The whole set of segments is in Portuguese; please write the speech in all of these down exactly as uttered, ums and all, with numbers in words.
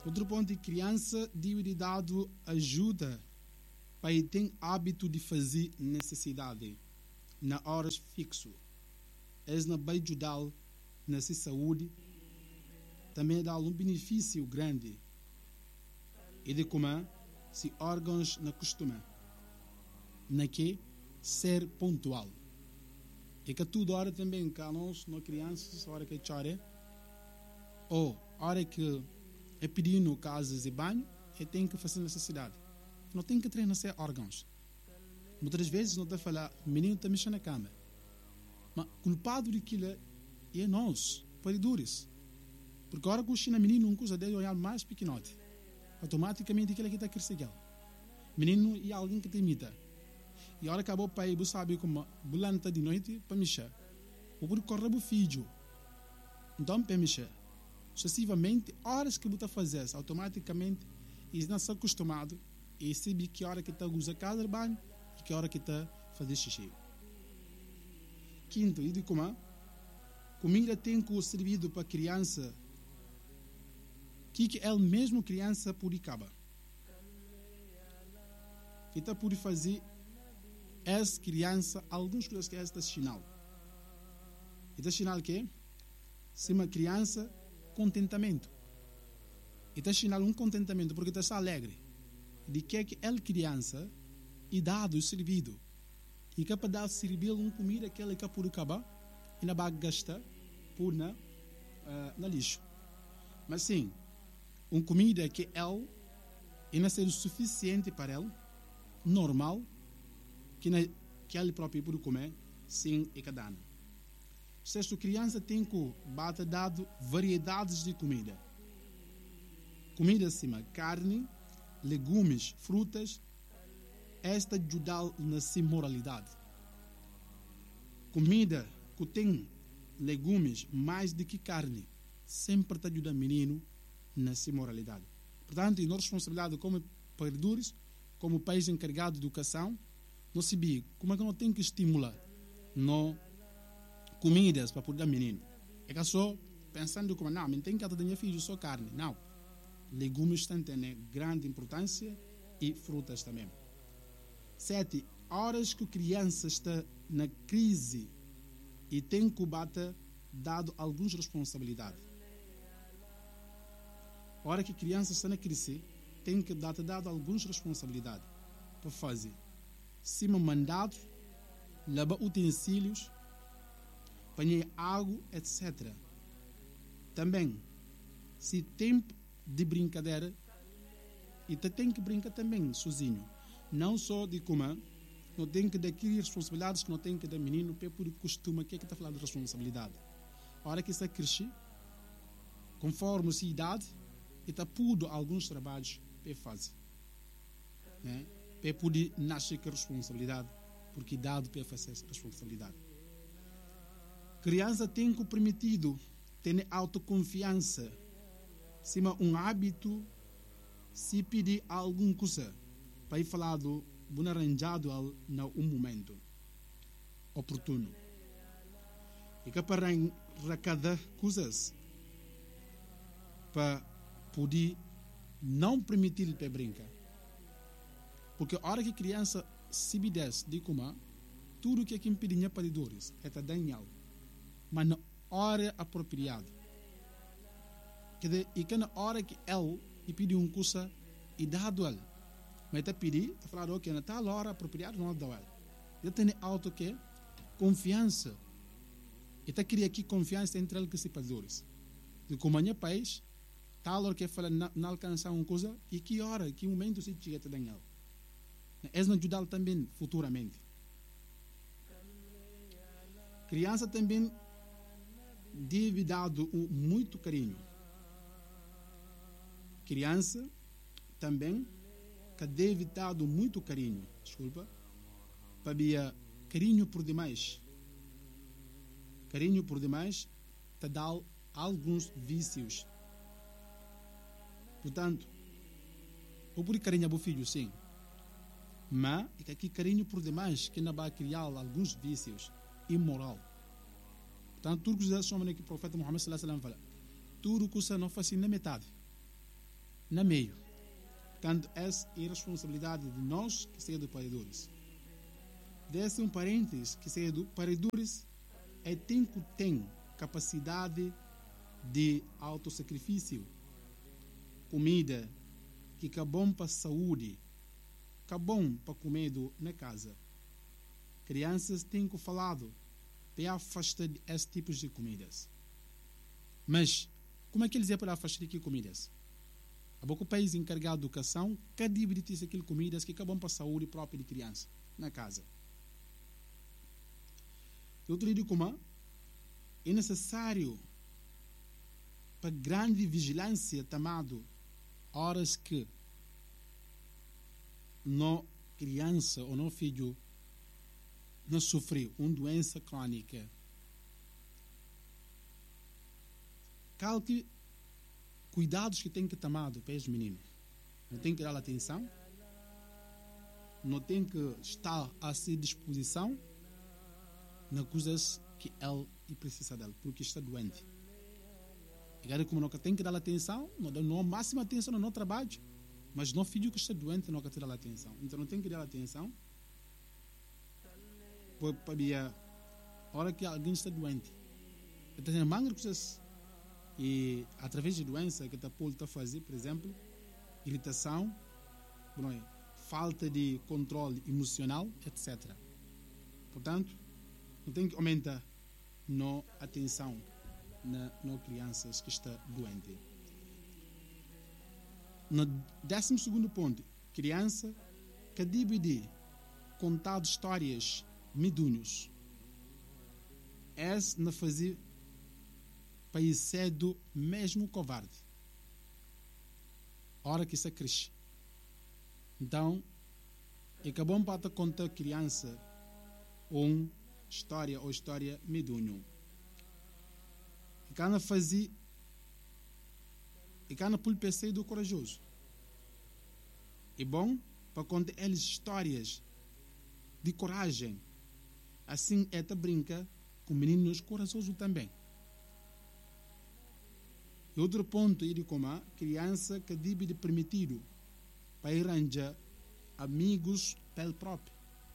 Outro ponto é criança deve dado ajuda para ele ter hábito de fazer necessidade na horas fixo. Eles não vai ajudar na sua saúde, também dá um benefício grande. E de como se órgãos na costuma, na que ser pontual. E que tudo hora também que nós, não crianças, hora que chora, ou hora que é pedindo casas e banho, e tem que fazer necessidade. Não tem que treinar seus órgãos. Muitas vezes não está a falar, menino está mexendo na cama. Mas culpado daquilo é nós, paridores. Porque a hora que o China menino não coisa dele olhar mais pequenote, automaticamente aquilo que está crescendo. Menino é alguém que te imita. E a hora que acabou o pai, você sabe como bulanta de noite para mexer. O por correr o filho. Então, para mexer. Sucessivamente, horas que você está fazendo, automaticamente, eles não são acostumados e sabem que hora que está usando a casa de banho e que hora que está fazendo xixi. Quinto, e de como? Comida tem que ser servido para criança que que ele mesmo criança pode acabar. Que está por fazer essa criança algumas coisas que é esta sinal. Este sinal que é se uma criança contentamento. Este sinal um contentamento porque está alegre de que é que ele criança e dado servido e que para dar servir uma comida que ele que por acabar e não vai gastar por na uh, na lixo. Mas sim, uma comida que ele e não ser suficiente para ele, normal, que, na, que ele próprio pode comer, sim e cada ano. Sexto, criança tem que bater dado variedades de comida. Comida acima, carne, legumes, frutas, esta ajuda na sua moralidade. Comida que tem legumes mais do que carne, sempre te ajuda o menino na sua moralidade. Portanto, nossa responsabilidade como paredores, como país encarregado de educação, não sabia como é que não tem que estimular no comidas para poder dar menino. É que só pensando como não, não tem que dar minha filha só carne. Não. Legumes têm grande importância e frutas também. Sete, horas que a criança está na crise e tem que bater dado algumas responsabilidades. A hora que a criança está na crise, tem que dar dado algumas responsabilidades para fazer. Cima mandado, levar utensílios, apanhar água, etcétera. Também, se tempo de brincadeira, e te tem que brincar também sozinho. Não só de comer, não tem que adquirir responsabilidades que não tem que dar menino, por costume, que é que está falando de responsabilidade. A hora que está crescer, conforme a sua idade, está pudo alguns trabalhos para fazer. Né? Para poder nascer com a responsabilidade, porque dado para fazer essa responsabilidade. Criança tem que permitido ter autoconfiança, cima um hábito, se pedir alguma coisa, para ir falar do bom arranjado em um momento oportuno. E que para arrecadar coisas, para poder não permitir para brincar. Porque a hora que a criança se obedece de comer, tudo que é que impede para dores é para Daniel. Mas na hora apropriada. E que na hora que ele e pediu uma coisa e dado ele. Mas está pedindo, está falando, ok, na tal hora apropriada não dá ele. Ele tem auto que confiança. E está criando aqui confiança entre ele e os padores. De como é país, tal hora que fala não alcançar uma coisa e que hora, que momento se chega a Daniel. Eles não ajudam também futuramente. Criança também deve dar muito carinho. Criança também que deve dar muito carinho. Desculpa. Para carinho por demais. Carinho por demais te dá alguns vícios. Portanto, eu por carinho ao filho, sim. Mas é que carinho por demais que não vai criar alguns vícios imoral. Portanto, tudo que já chamam que o profeta Muhammad sallallahu alaihi wasallam fala, tudo que você não faz na metade. na meio. Portanto, essa é a responsabilidade de nós que somos paredores. Desse um parênteses que são paredores é tem que tem capacidade de autossacrifício, comida que é bom para a saúde, que é bom para comer na casa. Crianças têm que falar para afastar esses tipos de comidas. Mas, como é que eles é para afastar aquelas comidas? Há pouco o país encarregado de educação que dividir aquelas comidas que é bom para a saúde própria de criança na casa. Eu te digo como é necessário para grande vigilância tomado horas que não criança ou não filho não sofreu uma doença crônica. Calque cuidados que tem que tomar para os meninos. Não tem que dar atenção, não tem que estar à sua disposição nas coisas que ele precisa dela, porque está doente. E como não tem que dar atenção, não dá a máxima atenção no nosso trabalho, mas não filho que está doente não tem que dar atenção. Então não tem que dar atenção, porque a hora que alguém está doente, então tem mangas coisas e através de doença que está pode fazer, por exemplo, irritação, falta de controle emocional, etcétera. Portanto, não tem que aumentar não atenção na no crianças que está doente. No décimo segundo ponto, criança que deve contar histórias medunhos. Esse não fazer para cedo mesmo covarde. Hora que isso cresce. Então, é que é bom para contar a criança uma história ou história medunho. E cana fazer e cana pulpe cedo corajoso. É bom para contar eles histórias de coragem. Assim, esta brinca com meninos corajosos também. E outro ponto é de como a criança que deve de permitido para arranjar amigos pelo próprio.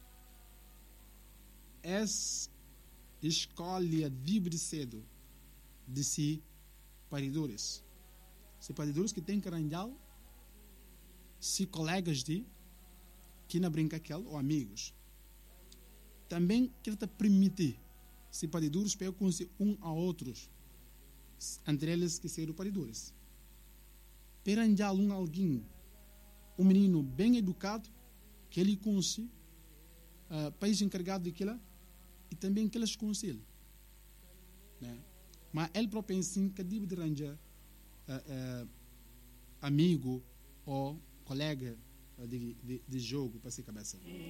Essa escolha deve de cedo de si paredores. Se paredores que têm que arranjar se colegas de que na brinca aquele ou amigos. Também quer te permitir se paredores para conhecer um a outros. Entre eles que serão paredores. Para arranjar um alguém, um menino bem educado, que ele conhece, uh, país encarregado daquilo, e também que eles conhecem. Né? Mas ele próprio ensina que deve de arranjar uh, uh, amigo ou colega de, de, de jogo para ser cabeça.